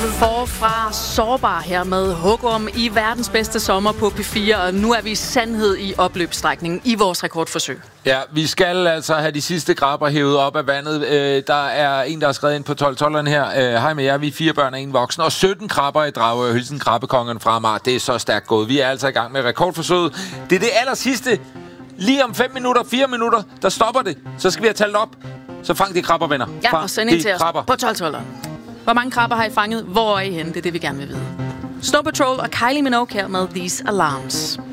Forfra sårbar her med Hugorm i verdens bedste sommer på P4, og nu er vi i sandhed i opløbsstrækningen i vores rekordforsøg. Ja, vi skal altså have de sidste krabber hævet op af vandet. Der er en, der har skrevet ind på 12-12'eren her. Hej med jer, vi er 4 børn og 1 voksen, og 17 krabber i Dragør. Hilsen krabbekongeren fra Amager. Det er så stærkt gået. Vi er altså i gang med rekordforsøget. Det er det aller sidste. Lige om 5 minutter, 4 minutter, der stopper det. Så skal vi have talt op. Så fang de krabber, venner. Ja, og send ind til os på 12-12'eren. Hvor mange krabber har I fanget? Hvor er I henne? Det er det, vi gerne vil vide. Snow Patrol og Kylie Minogue her med These Alarms.